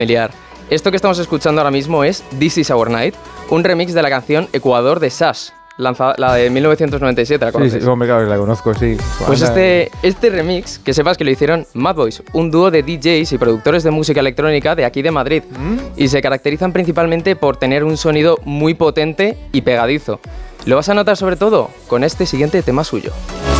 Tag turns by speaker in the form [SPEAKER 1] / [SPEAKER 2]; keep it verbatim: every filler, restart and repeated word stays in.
[SPEAKER 1] familiar. Esto que estamos escuchando ahora mismo es This Is Our Night, un remix de la canción Ecuador de Sash, lanzada, la de mil novecientos noventa y siete, ¿la conoces?
[SPEAKER 2] Sí, sí, hombre, claro, la conozco, sí.
[SPEAKER 1] Pues este, este remix, que sepas que lo hicieron Mad Boys, un dúo de D Js y productores de música electrónica de aquí de Madrid, ¿Mm? y se caracterizan principalmente por tener un sonido muy potente y pegadizo. Lo vas a notar sobre todo con este siguiente tema suyo.